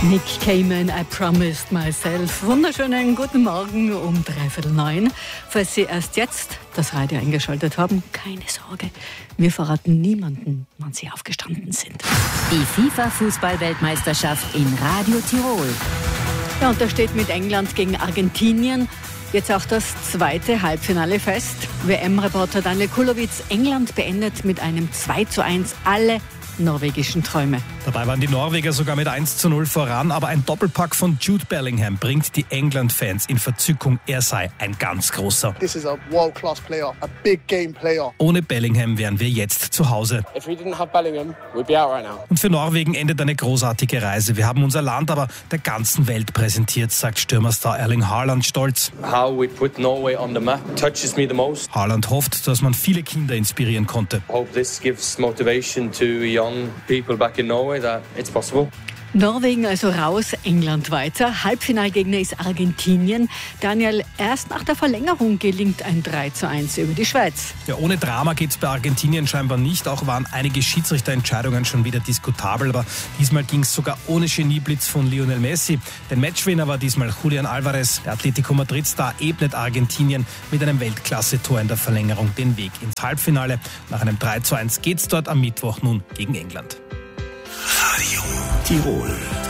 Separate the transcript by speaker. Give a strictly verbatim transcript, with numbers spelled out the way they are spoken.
Speaker 1: Nick Cayman, I promised myself. Wunderschönen guten Morgen um dreiviertel neun. Falls Sie erst jetzt das Radio eingeschaltet haben, keine Sorge. Wir verraten niemanden, wann Sie aufgestanden sind.
Speaker 2: Die FIFA-Fußball-Weltmeisterschaft in Radio Tirol.
Speaker 1: Ja, und da steht mit England gegen Argentinien jetzt auch das zweite Halbfinale fest. W M-Reporter Daniel Kulowitz, England beendet mit einem zwei zu eins alle norwegischen Träume.
Speaker 3: Dabei waren die Norweger sogar mit eins zu null voran, aber ein Doppelpack von Jude Bellingham bringt die England-Fans in Verzückung. Er sei ein ganz großer.
Speaker 4: This is a world-class player, a big game player.
Speaker 3: Ohne Bellingham wären wir jetzt zu Hause.
Speaker 5: If we didn't have Bellingham, we'd be out right now.
Speaker 3: Und für Norwegen endet eine großartige Reise. Wir haben unser Land aber der ganzen Welt präsentiert, sagt Stürmerstar Erling Haaland stolz.
Speaker 6: How we put Norway on the map touches me the most.
Speaker 3: Haaland hofft, dass man viele Kinder inspirieren konnte.
Speaker 6: I hope this gives motivation to young people back in Norway that it's possible.
Speaker 1: Norwegen also raus, England weiter. Halbfinalgegner ist Argentinien. Daniel, erst nach der Verlängerung gelingt ein drei zu eins über die Schweiz.
Speaker 3: Ja, ohne Drama geht es bei Argentinien scheinbar nicht. Auch waren einige Schiedsrichterentscheidungen schon wieder diskutabel. Aber diesmal ging es sogar ohne Genieblitz von Lionel Messi. Der Matchwinner war diesmal Julian Alvarez. Der Atletico Madrid-Star ebnet Argentinien mit einem Weltklasse-Tor in der Verlängerung den Weg ins Halbfinale. Nach einem drei zu eins geht's dort am Mittwoch nun gegen England.
Speaker 7: Radio Tirol.